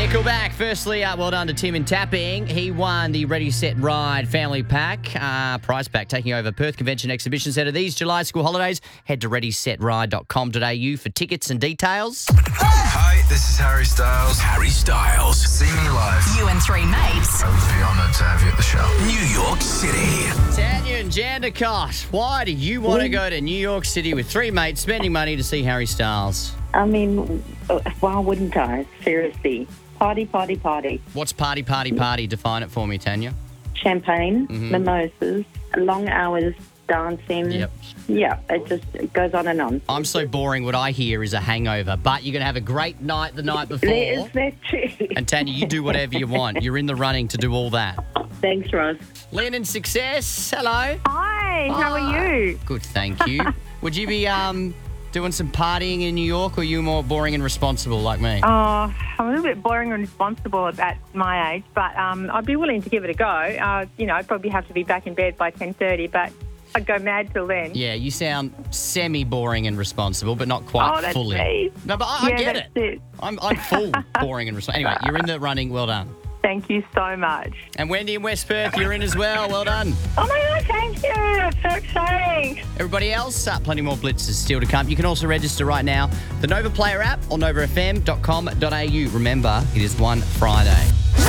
Nickelback. Firstly, well done to Tim in Tapping. He won the Ready, Set, Ride family pack, prize pack, taking over Perth Convention Exhibition Centre these July school holidays. Head to readysetride.com.au for tickets and details. Hi, this is Harry Styles. Harry Styles. See me live. You and three mates. I would be honoured to have you at the show. New York City. Tanya and Jandakot, why do you want to go to New York City with three mates spending money to see Harry Styles? I mean, why wouldn't I? Seriously. Party, party, party. What's party, party, party? Define it for me, Tanya. Champagne, mimosas, long hours dancing. Yep. Yeah, it goes on and on. I'm so boring. What I hear is a hangover, but you're going to have a great night the night before. Is that true? And Tanya, you do whatever you want. You're in the running to do all that. Thanks, Ross. Lynn in Success, hello. Hi, how are you? Good, thank you. Would you be doing some partying in New York, or are you more boring and responsible like me? I'm a little bit boring and responsible at my age, but I'd be willing to give it a go. I'd probably have to be back in bed by 10:30, but I'd go mad till then. Yeah, you sound semi-boring and responsible, but not quite that's fully. me. No, but I get that's it. I'm full boring and responsible. Anyway, you're in the running. Well done. Thank you so much. And Wendy in West Perth, you're in as well. Well done. Oh my God, thank you. That's so exciting. Everybody else, plenty more blitzes still to come. You can also register right now, the Nova Player app or novafm.com.au. Remember, it is one Friday.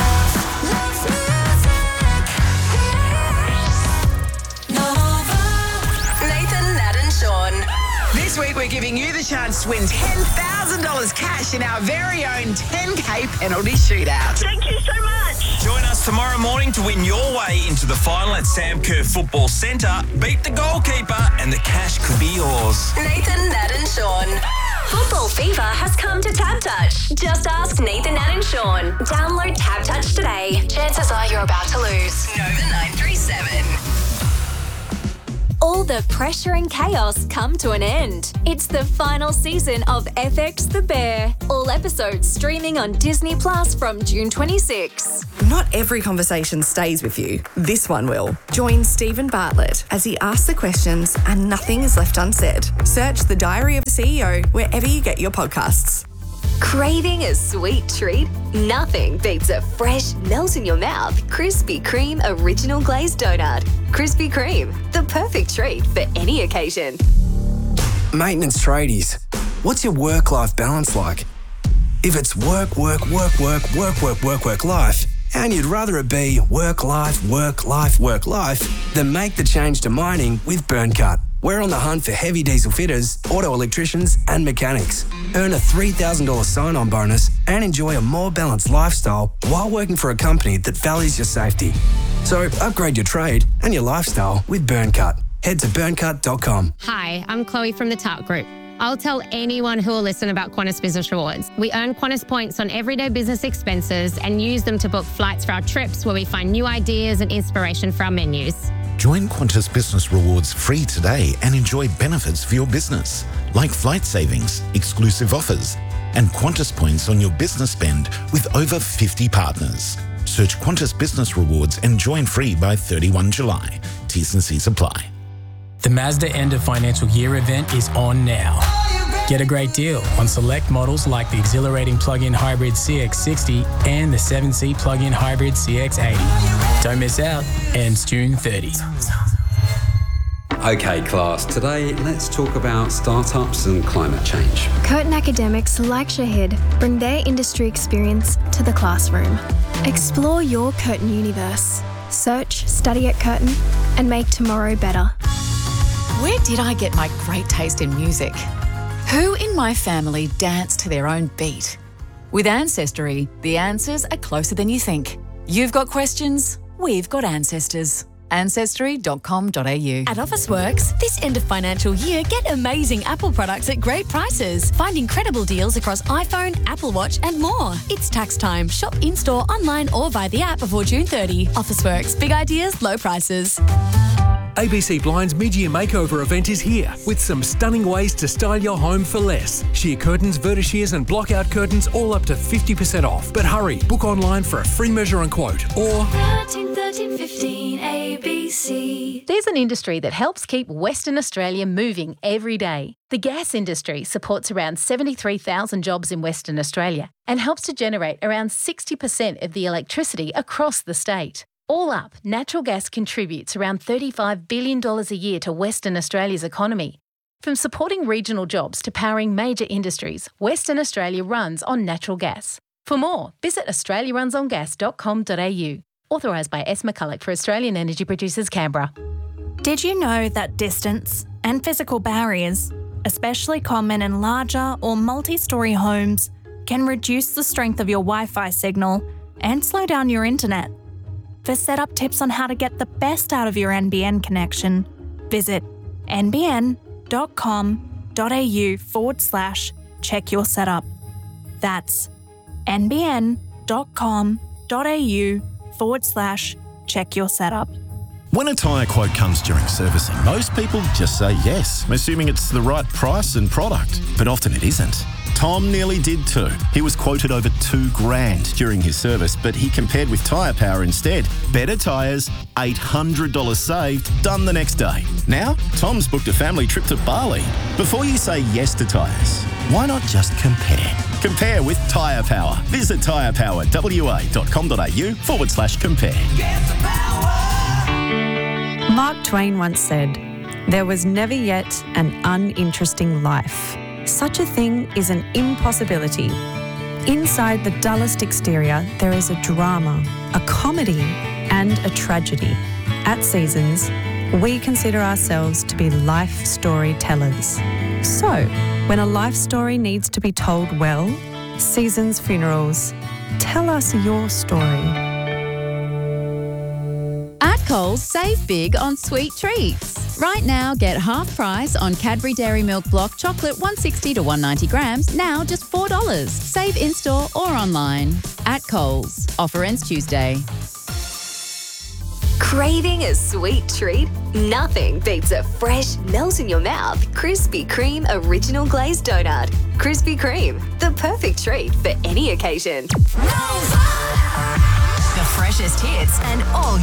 Nathan, Nat and Sean. This week we're giving you the chance to win $10,000 cash in our very own 10K penalty shootout. Thank you so much. Join us tomorrow morning to win your way into the final at Sam Kerr Football Centre. Beat the goalkeeper and the cash could be yours. Nathan, Nat and Sean. Football fever has come to Tab Touch. Just ask Nathan, Nat and Sean. Download Tab Touch today. Chances are you're about to lose. Nova 937. All the pressure and chaos come to an end. It's the final season of FX The Bear. All episodes streaming on Disney Plus from June 26. Not every conversation stays with you. This one will. Join Stephen Bartlett as he asks the questions and nothing is left unsaid. Search The Diary of a CEO wherever you get your podcasts. Craving a sweet treat? Nothing beats a fresh, melt-in-your-mouth Krispy Kreme original glazed donut. Krispy Kreme, the perfect treat for any occasion. Maintenance tradies, what's your work-life balance like? If it's work, life, and you'd rather it be work, life, then make the change to mining with BurnCut. We're on the hunt for heavy diesel fitters, auto electricians, and mechanics. Earn a $3,000 sign-on bonus and enjoy a more balanced lifestyle while working for a company that values your safety. So upgrade your trade and your lifestyle with BurnCut. Head to burncut.com. Hi, I'm Chloe from the Tart Group. I'll tell anyone who will listen about Qantas Business Rewards. We earn Qantas points on everyday business expenses and use them to book flights for our trips where we find new ideas and inspiration for our menus. Join Qantas Business Rewards free today and enjoy benefits for your business, like flight savings, exclusive offers, and Qantas points on your business spend with over 50 partners. Search Qantas Business Rewards and join free by 31 July. T's and C's apply. The Mazda End of Financial Year event is on now. Get a great deal on select models like the exhilarating plug-in hybrid CX-60 and the 7-seat plug-in hybrid CX-80. Don't miss out. Ends June 30. Okay, class. Today, let's talk about startups and climate change. Curtin academics like Shahid bring their industry experience to the classroom. Explore your Curtin universe. Search, study at Curtin, and make tomorrow better. Where did I get my great taste in music? Who in my family danced to their own beat? With Ancestry, the answers are closer than you think. You've got questions, we've got ancestors. Ancestry.com.au. At Officeworks, this end of financial year, get amazing Apple products at great prices. Find incredible deals across iPhone, Apple Watch and more. It's tax time. Shop in-store, online or via the app before June 30. Officeworks, big ideas, low prices. ABC Blind's mid-year makeover event is here with some stunning ways to style your home for less. Sheer curtains, vertishears and block-out curtains all up to 50% off. But hurry, book online for a free measure and quote or 13 15 ABC. There's an industry that helps keep Western Australia moving every day. The gas industry supports around 73,000 jobs in Western Australia and helps to generate around 60% of the electricity across the state. All up, natural gas contributes around $35 billion a year to Western Australia's economy. From supporting regional jobs to powering major industries, Western Australia runs on natural gas. For more, visit australiarunsongas.com.au. Authorised by S. McCulloch for Australian Energy Producers, Canberra. Did you know that distance and physical barriers, especially common in larger or multi-storey homes, can reduce the strength of your Wi-Fi signal and slow down your internet? For setup tips on how to get the best out of your NBN connection, visit nbn.com.au/check your setup. That's nbn.com.au/check your setup. When a tyre quote comes during servicing, most people just say yes, assuming it's the right price and product. But often it isn't. Tom nearly did too. He was quoted over $2,000 during his service, but he compared with Tyre Power instead. Better tyres, $800 saved, done the next day. Now, Tom's booked a family trip to Bali. Before you say yes to tyres, why not just compare? Compare with Tyre Power. Visit tyrepower.wa.com.au/compare. Mark Twain once said, "There was never yet an uninteresting life. Such a thing is an impossibility. Inside the dullest exterior, there is a drama, a comedy, and a tragedy. At Seasons, we consider ourselves to be life storytellers. So, when a life story needs to be told well, Seasons Funerals, tell us your story." At Coles, save big on sweet treats. Right now, get half price on Cadbury Dairy Milk Block Chocolate 160 to 190 grams, now just $4. Save in-store or online. At Coles. Offer ends Tuesday. Craving a sweet treat? Nothing beats a fresh, melt-in-your-mouth Krispy Kreme Original Glazed Donut. Krispy Kreme, the perfect treat for any occasion. The freshest hits and all